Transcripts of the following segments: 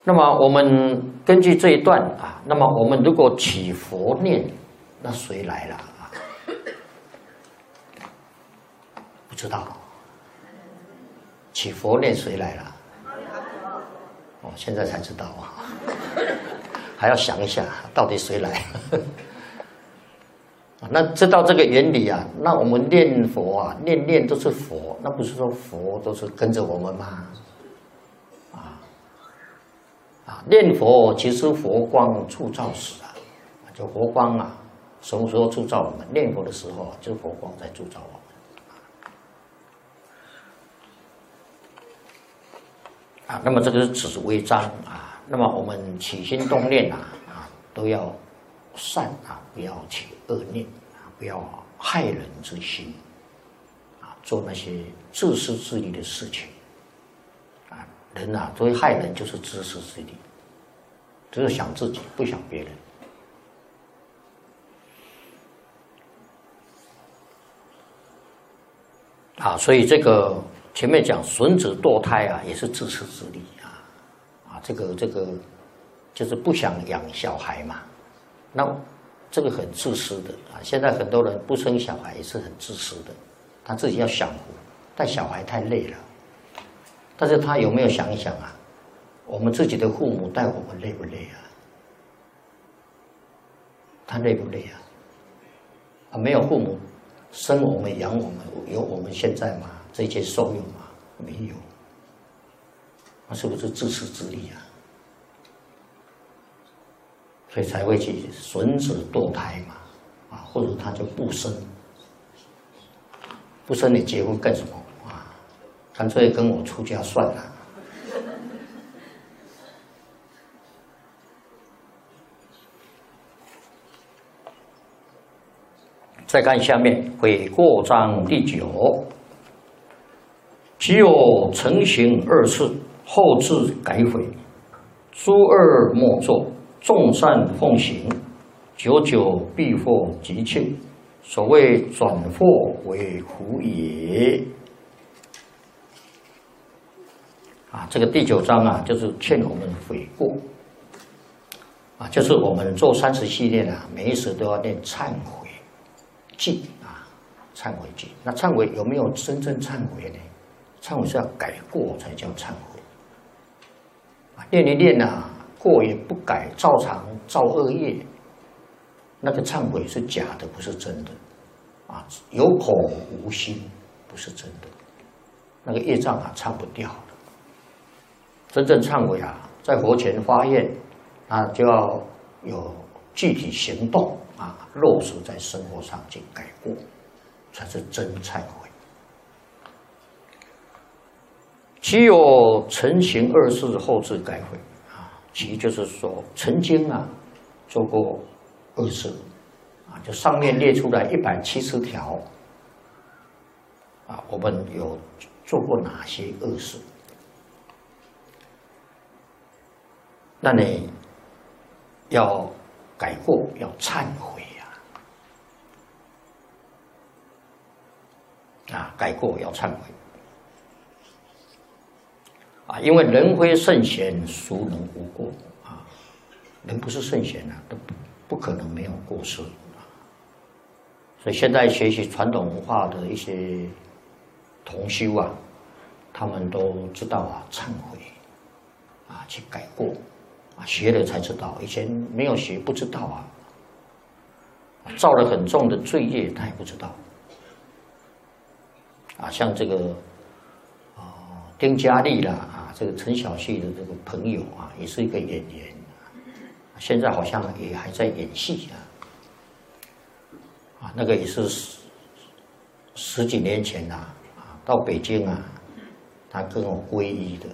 那么我们根据这一段啊，那么我们如果起佛念，那谁来了啊？不知道。起佛念谁来了？哦，现在才知道啊，还要想一下到底谁来。那知道这个原理啊，那我们念佛啊，念都是佛，那不是说佛都是跟着我们吗？念佛其实佛光铸造时啊，就佛光啊，什么时候铸造我们？念佛的时候，就是佛光在铸造我们。那么这个是指为章啊。那么我们起心动念都要善不要起恶念不要害人之心做那些自私自利的事情人所谓害人就是自私自利，只是想自己，不想别人。所以这个前面讲损子堕胎也是自私自利这个就是不想养小孩嘛，那这个很自私的现在很多人不生小孩也是很自私的，他自己要享福，带小孩太累了。但是他有没有想一想我们自己的父母带我们累不累他累不累没有父母生我们养我们，有我们现在吗？这些受用吗？没有。那是不是自私自利所以才会去损子堕胎嘛或者他就不生，不生你结婚干什么干脆跟我出家算了。再看下面悔过章第9，即有成行2次，后自改悔，诸恶莫作，众善奉行，久久必获吉庆。所谓转祸为福也。这个第9章就是劝我们悔过就是我们做30系列每一时都要念忏悔记忏悔记。那忏悔有没有真正忏悔呢？忏悔是要改过才叫忏悔念一念过也不改，照常造恶业，那个忏悔是假的，不是真的有口无心，不是真的，那个业障忏不掉。真正忏悔在佛前发愿就要有具体行动落实在生活上去改过，才是真忏悔。其有成行2次，后自改悔其就是说曾经做过恶事就上面列出来170条我们有做过哪些恶事？那你要改过，要忏悔改过要忏悔因为人非圣贤，孰能无过人不是圣贤都不可能没有过失所以现在学习传统文化的一些同修他们都知道忏悔去改过学了才知道，以前没有学不知道造了很重的罪业他也不知道像这个丁嘉丽这个陈小旭的这个朋友也是一个演员现在好像也还在演戏那个也是十几年前到北京他跟我皈依的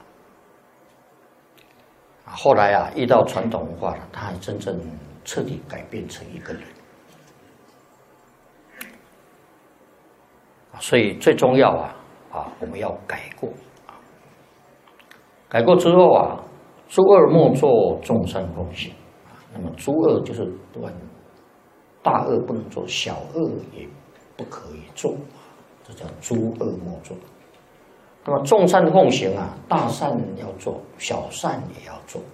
后来遇到传统文化他还真正彻底改变成一个人所以最重要我们要改过改过之后诸恶莫作，众善奉行那么诸恶就是大恶不能做，小恶也不可以做，这叫诸恶莫作那么众善奉行啊，大善要做，小善也要做。